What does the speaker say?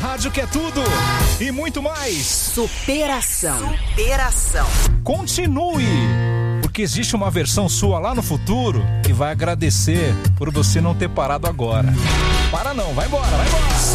rádio que é tudo e muito mais. Superação. Continue, porque existe uma versão sua lá no futuro que vai agradecer por você não ter parado agora. Para não, vai embora.